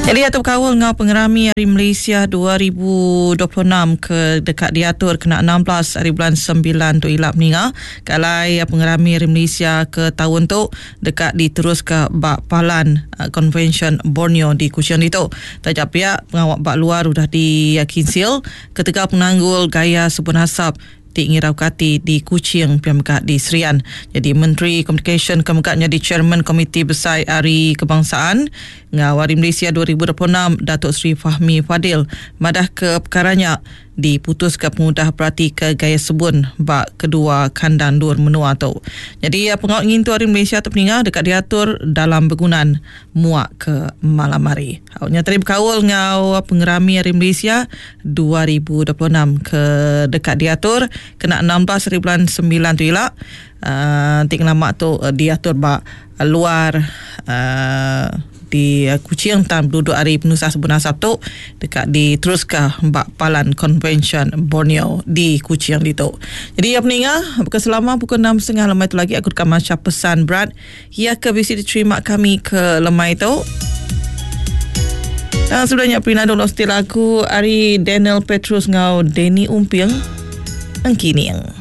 Jadi atur kawal ngau pengerami Hari Malaysia 2026 ke dekat diatur kena 16 hari bulan 9 tu ilap ninga. Kalai pengerami Hari Malaysia ke tahun tu dekat diterus ke bak palan convention Borneo di Kuching itu. Tajak pihak pengawak bak luar sudah diyakinsil ketika penanggul gaya sebun hasap di Ngirau Kati di Kuching Pemkat di Serian. Jadi Menteri Communication Kemekatnya di Chairman Komiti Besar Hari Kebangsaan ngau Hari Malaysia 2026 Datuk Seri Fahmi Fadil madah ke perkaranya diputuskan pengudah perhati ke gaya sebun bak kedua kandang dur menua tu. Jadi pengawal ingin tu Hari Malaysia tu peninga dekat diatur dalam bergunan muak ke malam hari. Awaknya tadi berkawal ngau pengerami Hari Malaysia 2026 ke dekat diatur kena 16 hari bulan 9 tu ilak. Tik lama tu diatur bak luar di Kuching tam duduk hari penusah sebun asap tu dekat diteruskan bak palan convention Borneo di Kuching itu. Jadi apa ninga selama pukul 6.30 lemai tu lagi aku dekat macam pesan berat ia ke bisi diterima kami ke lemai tu. Dan sebenarnya Prina Dolong setil aku Ari Daniel Petrus ngau Denny Umpiang Angkining.